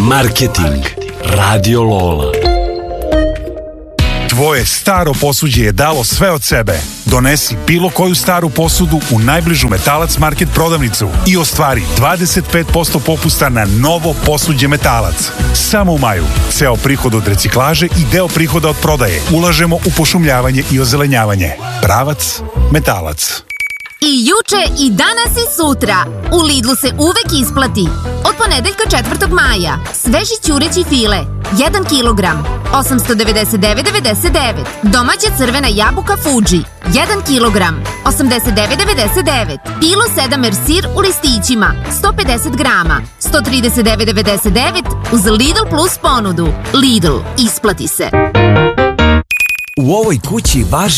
Marketing Radio Lola. Tvoje staro posuđe je dalo sve od sebe. Donesi bilo koju staru posudu u najbližu Metalac Market prodavnicu i ostvari 25% popusta na novo posuđe Metalac. Samo u maju. Ceo prihod od reciklaže i deo prihoda od prodaje ulažemo u pošumljavanje i ozelenjavanje. Pravac Metalac. I juče, i danas, i sutra. U Lidlu se uvek isplati. Od ponedeljka 4. maja. Sveži ćureći file. 1 kilogram. 899,99. Domaća crvena jabuka Fuji. 1 kilogram. 89,99. Pilo sedamer sir u listićima. 150 grama. 139,99. Uz Lidl Plus ponudu. Lidl. Isplati se. U ovoj kući važi